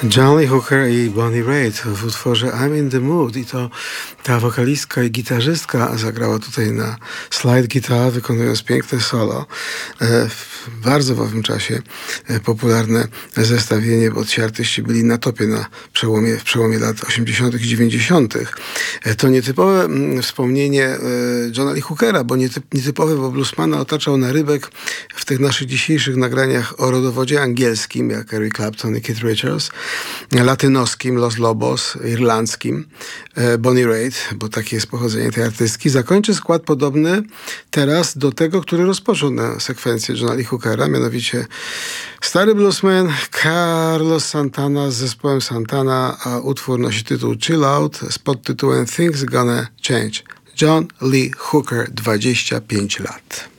John Lee Hooker i Bonnie Raitt w utworze I'm in the Mood, i to ta wokalistka i gitarzystka zagrała tutaj na slide guitar, wykonując piękne solo. W bardzo w owym czasie popularne zestawienie, bo ci artyści byli na topie w przełomie lat 80. i 90. To nietypowe wspomnienie Johna Lee Hookera, bo nietypowe, bo bluesmana otaczał narybek w tych naszych dzisiejszych nagraniach o rodowodzie angielskim, jak Eric Clapton i Keith Richards, latynoskim, Los Lobos, irlandzkim, Bonnie Raitt, bo takie jest pochodzenie tej artystki. Zakończy skład podobny teraz do tego, który rozpoczął na sekwencję Johna Lee Hookera, mianowicie stary bluesman Carlos Santana z zespołem Santana, a utwór nosi tytuł Chill Out z podtytułem Things Gonna Change. John Lee Hooker, 25 lat.